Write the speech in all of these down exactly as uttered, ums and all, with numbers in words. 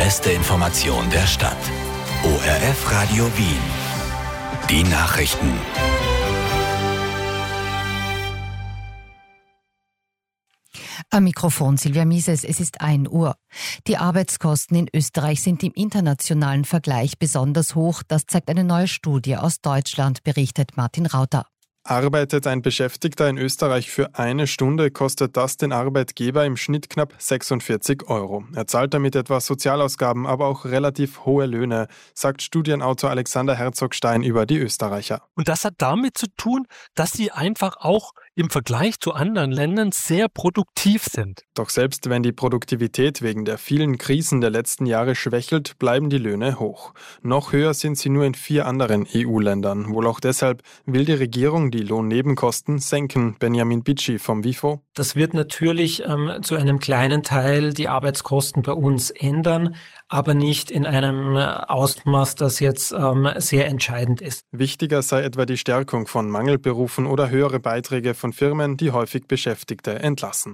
beste Information der Stadt. O R F Radio Wien. Die Nachrichten. Am Mikrofon Silvia Mises, es ist ein Uhr. Die Arbeitskosten in Österreich sind im internationalen Vergleich besonders hoch. Das zeigt eine neue Studie aus Deutschland, berichtet Martin Rauter. Arbeitet ein Beschäftigter in Österreich für eine Stunde, kostet das den Arbeitgeber im Schnitt knapp sechsundvierzig Euro. Er zahlt damit etwa Sozialausgaben, aber auch relativ hohe Löhne, sagt Studienautor Alexander Herzog-Stein über die Österreicher. Und das hat damit zu tun, dass sie einfach auch im Vergleich zu anderen Ländern sehr produktiv sind. Doch selbst wenn die Produktivität wegen der vielen Krisen der letzten Jahre schwächelt, bleiben die Löhne hoch. Noch höher sind sie nur in vier anderen E U-Ländern. Wohl auch deshalb will die Regierung die Lohnnebenkosten senken. Benjamin Bitschi vom WIFO. Das wird natürlich ähm, zu einem kleinen Teil die Arbeitskosten bei uns ändern, aber nicht in einem Ausmaß, das jetzt ähm, sehr entscheidend ist. Wichtiger sei etwa die Stärkung von Mangelberufen oder höhere Beiträge von Firmen, die häufig Beschäftigte entlassen.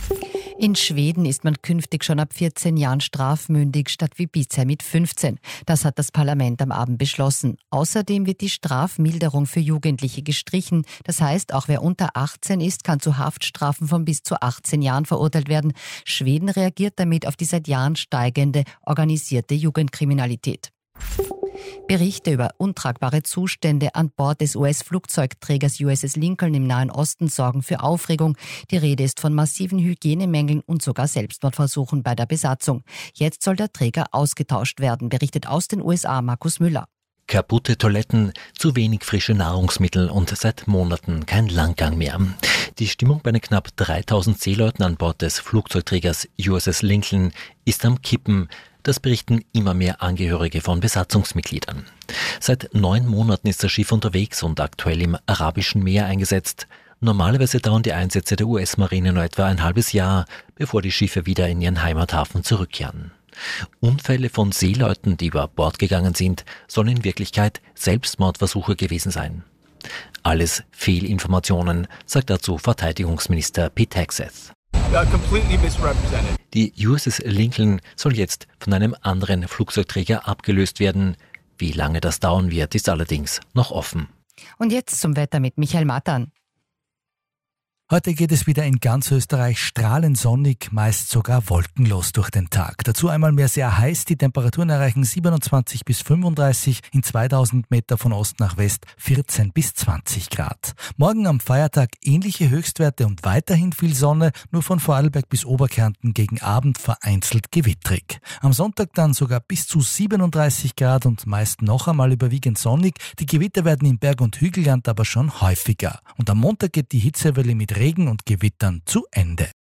In Schweden ist man künftig schon ab vierzehn Jahren strafmündig statt wie bisher mit fünfzehn. Das hat das Parlament am Abend beschlossen. Außerdem wird die Strafmilderung für Jugendliche gestrichen. Das heißt, auch wer unter achtzehn ist, kann zu Haftstrafen von bis zu achtzehn Jahren verurteilt werden. Schweden reagiert damit auf die seit Jahren steigende organisierte Jugendkriminalität. Berichte über untragbare Zustände an Bord des U S-Flugzeugträgers U S S Lincoln im Nahen Osten sorgen für Aufregung. Die Rede ist von massiven Hygienemängeln und sogar Selbstmordversuchen bei der Besatzung. Jetzt soll der Träger ausgetauscht werden, berichtet aus den U S A Markus Müller. Kaputte Toiletten, zu wenig frische Nahrungsmittel und seit Monaten kein Langgang mehr. Die Stimmung bei den knapp dreitausend Seeleuten an Bord des Flugzeugträgers U S S Lincoln ist am Kippen. Das berichten immer mehr Angehörige von Besatzungsmitgliedern. Seit neun Monaten ist das Schiff unterwegs und aktuell im Arabischen Meer eingesetzt. Normalerweise dauern die Einsätze der U S-Marine nur etwa ein halbes Jahr, bevor die Schiffe wieder in ihren Heimathafen zurückkehren. Unfälle von Seeleuten, die über Bord gegangen sind, sollen in Wirklichkeit Selbstmordversuche gewesen sein. Alles Fehlinformationen, sagt dazu Verteidigungsminister Pete Hegseth. Die U S S Lincoln soll jetzt von einem anderen Flugzeugträger abgelöst werden. Wie lange das dauern wird, ist allerdings noch offen. Und jetzt zum Wetter mit Michael Matan. Heute geht es wieder in ganz Österreich strahlend sonnig, meist sogar wolkenlos durch den Tag. Dazu einmal mehr sehr heiß, die Temperaturen erreichen siebenundzwanzig bis fünfunddreißig, in zweitausend Meter von Ost nach West vierzehn bis zwanzig Grad. Morgen am Feiertag ähnliche Höchstwerte und weiterhin viel Sonne, nur von Vorarlberg bis Oberkärnten gegen Abend vereinzelt gewittrig. Am Sonntag dann sogar bis zu siebenunddreißig Grad und meist noch einmal überwiegend sonnig. Die Gewitter werden im Berg- und Hügelland aber schon häufiger. Und am Montag geht die Hitzewelle mit Regen und Gewittern zu Ende.